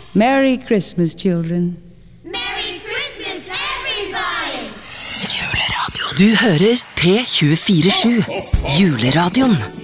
Merry Christmas, children. Merry Christmas, everybody! Du hører P24-7, juleradioen.